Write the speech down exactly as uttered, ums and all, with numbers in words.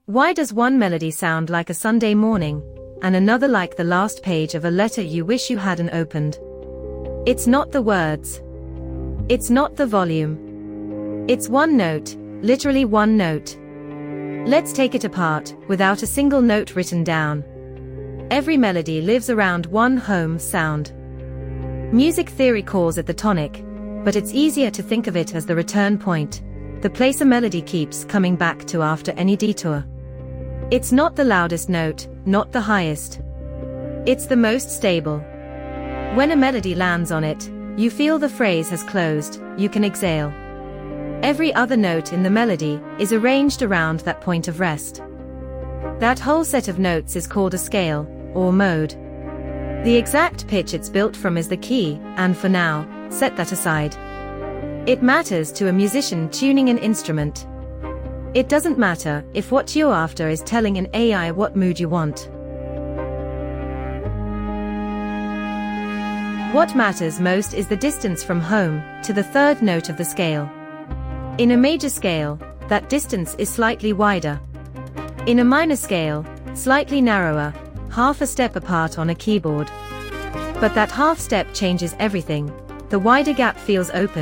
Why does one melody sound like a Sunday morning, and another like the last page of a letter you wish you hadn't opened? It's not the words. It's not the volume. It's one note, literally one note. Let's take it apart, without a single note written down. Every melody lives around one home sound. Music theory calls it the tonic, but it's easier to think of it as the return point, the place a melody keeps coming back to after any detour. It's not the loudest note, not the highest. It's the most stable. When a melody lands on it, you feel the phrase has closed, you can exhale. Every other note in the melody is arranged around that point of rest. That whole set of notes is called a scale, or mode. The exact pitch it's built from is the key, and for now, set that aside. It matters to a musician tuning an instrument. It doesn't matter if what you're after is telling an A I what mood you want. What matters most is the distance from home to the third note of the scale. In a major scale, that distance is slightly wider. In a minor scale, slightly narrower, half a step apart on a keyboard. But that half step changes everything. The wider gap feels open.